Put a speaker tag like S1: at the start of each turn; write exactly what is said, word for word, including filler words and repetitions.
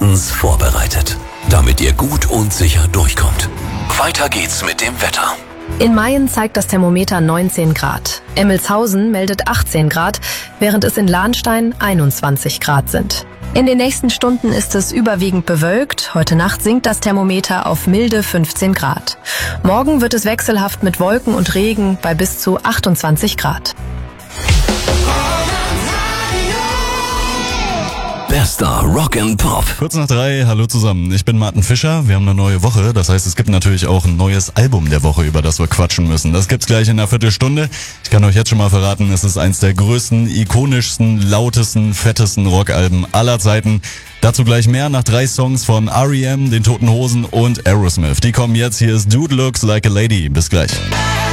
S1: bestens vorbereitet, damit ihr gut und sicher durchkommt. Weiter geht's mit dem Wetter.
S2: In Mayen zeigt das Thermometer neunzehn Grad. Emmelshausen meldet achtzehn Grad, während es in Lahnstein einundzwanzig Grad sind. In den nächsten Stunden ist es überwiegend bewölkt. Heute Nacht sinkt das Thermometer auf milde fünfzehn Grad. Morgen wird es wechselhaft mit Wolken und Regen bei bis zu achtundzwanzig Grad.
S1: Bester Rock and Pop.
S3: Kurz nach drei, hallo zusammen. Ich bin Martin Fischer. Wir haben eine neue Woche. Das heißt, es gibt natürlich auch ein neues Album der Woche, über das wir quatschen müssen. Das gibt's gleich in einer Viertelstunde. Ich kann euch jetzt schon mal verraten, es ist eins der größten, ikonischsten, lautesten, fettesten Rockalben aller Zeiten. Dazu gleich mehr nach drei Songs von R E M, den Toten Hosen und Aerosmith. Die kommen jetzt. Hier ist Dude Looks Like a Lady. Bis gleich.